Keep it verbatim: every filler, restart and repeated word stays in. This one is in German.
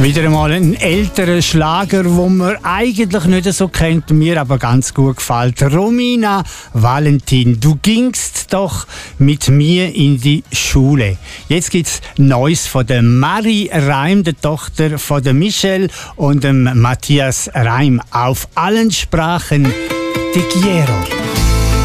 Wieder einmal ein älterer Schlager, den man eigentlich nicht so kennt, mir aber ganz gut gefällt. Romina Valentin, du gingst doch mit mir in die Schule. Jetzt gibt's Neues von der Marie Reim, der Tochter von der Michelle und dem Matthias Reim. Auf allen Sprachen Te quiero.